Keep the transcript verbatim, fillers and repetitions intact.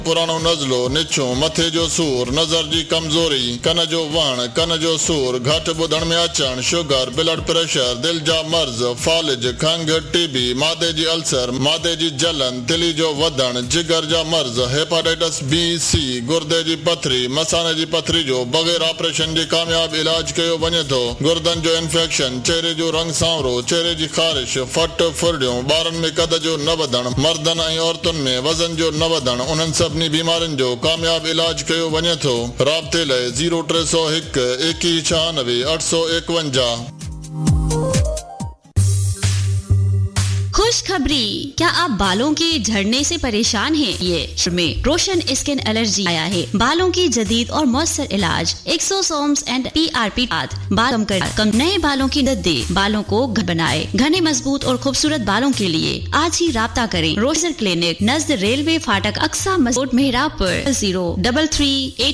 पुरानो नज़लो निछो मथे जो सूर नज़र जी कमज़ोरी कन जो वण कन जो सूर घट ॿुधण में अचण शुगर ब्लड प्रेशर दिल जा मर्ज़ फालिज खंघ टीबी मादे जी अल्सर मादे जी जलन दिली जो वधण जिगर जा मर्ज़ हेपाटाइटिस बी सी गुर्दे जी पथरी मसाने जी पथरी जो बग़ैर ऑपरेशन जे कामयाब इलाज कयो वञे थो गुर्दन जो इंफेक्शन चेहरे जो रंग सांवरो चेहरे जी ख़ारिश फट फुरड़ियूं ॿारनि में कद जो न वधण मर्दनि ऐं औरतुनि में वज़न जो न वधण उन्हनि सभिनी बीमारियुनि जो कामयाब इलाज कयो वञे थो राब्ते लाइ ज़ीरो टे सौ हिकु एकवीह छहानवे अठ सौ एकवंजाह। खुशखबरी, क्या आप बालों के झड़ने से परेशान हैं? ये में रोशन स्किन एलर्जी आया है। बालों की जदीद और मौसर इलाज एक्सोसोम्स एंड पीआरपी बाल कम कर कम नए बालों की दद्दे बालों को बनाए घने मजबूत और खूबसूरत बालों के लिए आज ही राब्ता करें। रोशन क्लिनिक नजद रेलवे फाटक अक्सा मस्जिद मेहराब पर जीरो डबल थ्री एट